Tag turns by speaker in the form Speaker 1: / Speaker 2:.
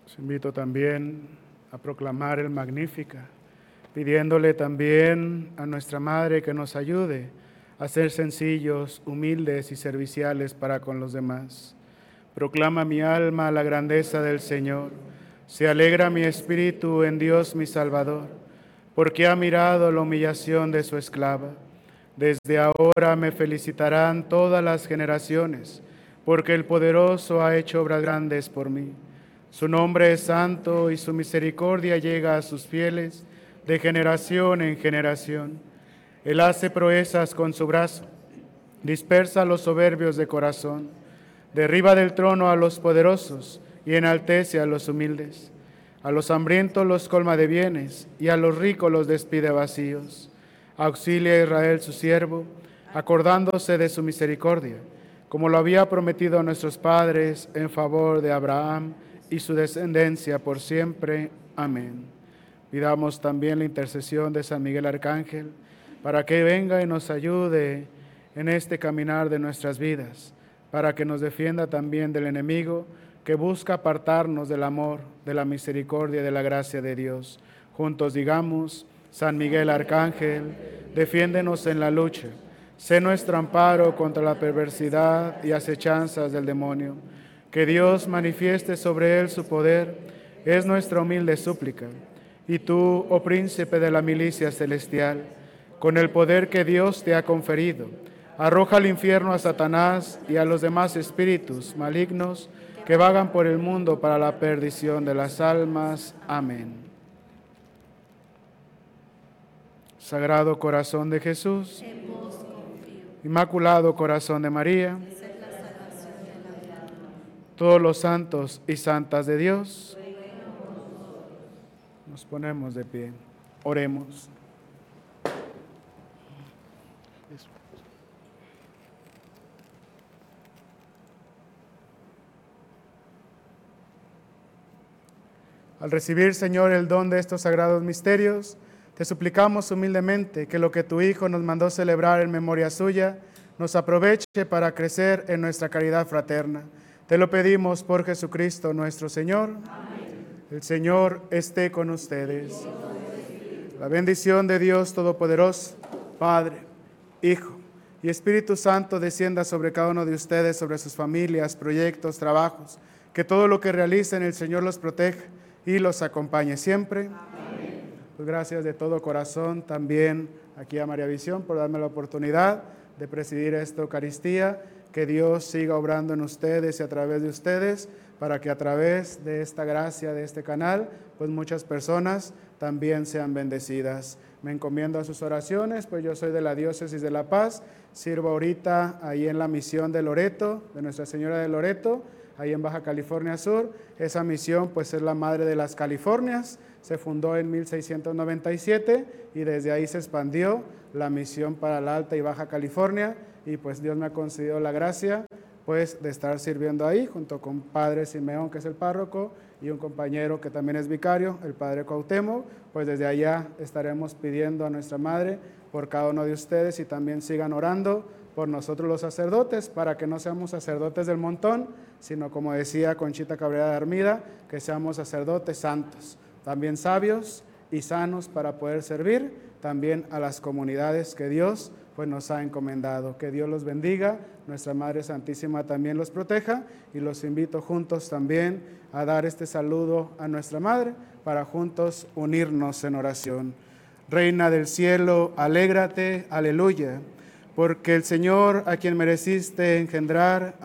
Speaker 1: Os invito también a proclamar el Magnífica, pidiéndole también a nuestra Madre que nos ayude a ser sencillos, humildes y serviciales para con los demás. Proclama mi alma la grandeza del Señor. Se alegra mi espíritu en Dios mi Salvador, porque ha mirado la humillación de su esclava. Desde ahora me felicitarán todas las generaciones, porque el Poderoso ha hecho obras grandes por mí. Su nombre es santo y su misericordia llega a sus fieles de generación en generación. Él hace proezas con su brazo, dispersa a los soberbios de corazón, derriba del trono a los poderosos y enaltece a los humildes. A los hambrientos los colma de bienes y a los ricos los despide vacíos. Auxilia a Israel su siervo, acordándose de su misericordia, como lo había prometido a nuestros padres en favor de Abraham y su descendencia por siempre. Amén. Pidamos también la intercesión de San Miguel Arcángel para que venga y nos ayude en este caminar de nuestras vidas, para que nos defienda también del enemigo que busca apartarnos del amor, de la misericordia y de la gracia de Dios. Juntos digamos: San Miguel Arcángel, defiéndenos en la lucha, sé nuestro amparo contra la perversidad y acechanzas del demonio. Que Dios manifieste sobre él su poder, es nuestra humilde súplica. Y tú, oh príncipe de la milicia celestial, con el poder que Dios te ha conferido, arroja al infierno a Satanás y a los demás espíritus malignos que vagan por el mundo para la perdición de las almas. Amén. Sagrado Corazón de Jesús,
Speaker 2: En vos confío.
Speaker 1: Inmaculado Corazón de María,
Speaker 2: Sed la salvación de la vida.
Speaker 1: todos los santos y santas de Dios, nos ponemos de pie. Oremos. Al recibir, Señor, el don de estos sagrados misterios, te suplicamos humildemente que lo que tu Hijo nos mandó celebrar en memoria suya, nos aproveche para crecer en nuestra caridad fraterna. Te lo pedimos por Jesucristo nuestro Señor. Amén. El Señor esté con ustedes. La bendición de Dios Todopoderoso, Padre, Hijo y Espíritu Santo descienda sobre cada uno de ustedes, sobre sus familias, proyectos, trabajos. Que todo lo que realicen el Señor los proteja y los acompañe siempre. Amén. Pues gracias de todo corazón también aquí a María Visión por darme la oportunidad de presidir esta Eucaristía. Que Dios siga obrando en ustedes y a través de ustedes, para que a través de esta gracia, de este canal, pues muchas personas también sean bendecidas. Me encomiendo a sus oraciones, pues yo soy de la Diócesis de La Paz, sirvo ahorita ahí en la misión de Loreto, de Nuestra Señora de Loreto, ahí en Baja California Sur. Esa misión pues es la madre de las Californias, se fundó en 1697 y desde ahí se expandió la misión para la Alta y Baja California, y pues Dios me ha concedido la gracia pues de estar sirviendo ahí junto con Padre Simeón, que es el párroco, y un compañero que también es vicario, el Padre Cuauhtémoc. Pues desde allá estaremos pidiendo a nuestra Madre por cada uno de ustedes, y también sigan orando por nosotros los sacerdotes, para que no seamos sacerdotes del montón, sino, como decía Conchita Cabrera de Armida, que seamos sacerdotes santos, también sabios y sanos, para poder servir también a las comunidades que Dios pues nos ha encomendado. Que Dios los bendiga, nuestra Madre Santísima también los proteja, y los invito juntos también a dar este saludo a nuestra Madre, para juntos unirnos en oración. Reina del cielo, alégrate, aleluya, porque el Señor, a quien mereciste engendrar,